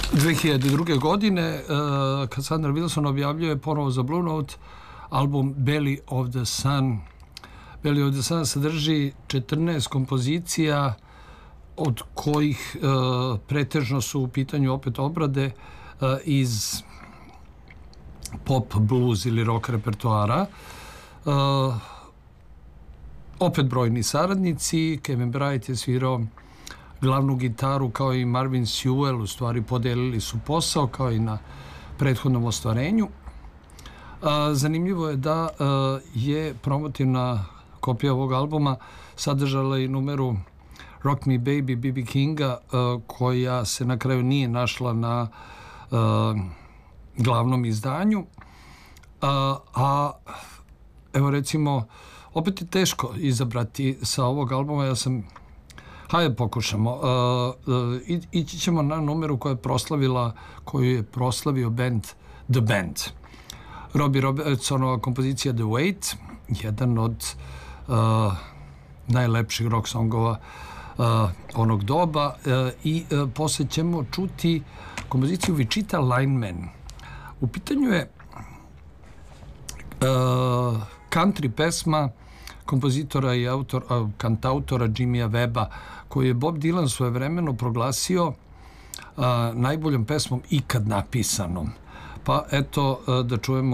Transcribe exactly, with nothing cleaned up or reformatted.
dve hiljade druge. godine Cassandra Wilson objavljuje ponovo za Blue Note album Belly of the Sun. Belly of the Sun sadrži četrnaest kompozicija, od kojih pretežno su u pitanju opet obrade iz pop, blues ili rock repertoara. Opet brojni saradnici. Kevin Bright je svirao glavnu gitaru, kao i Marvin Sewell, u stvari podelili su posao kao i na prethodnom ostvarenju. Zanimljivo je da je promotivna kopija ovog albuma sadržala i numeru Rock Me Baby B B Kinga, koja se na kraju nije našla na glavnom izdanju. A evo recimo, opet je teško izabrati sa ovog albuma. Ja sam Hajde pokušamo. Ići ćemo na numeru koja je proslavila, koju je proslavio band The Band. Robbie Robertsonova kompozicija The Wait, jedan od najlepših rock songova onog doba, i posle ćemo čuti kompoziciju Wichita Lineman. U pitanju je country pesma kompozitora i autor, kantautora Jimmya Webba, koju je Bob Dylan svojevremeno proglasio najboljom pesmom ikad napisanom. Pa eto, da čujemo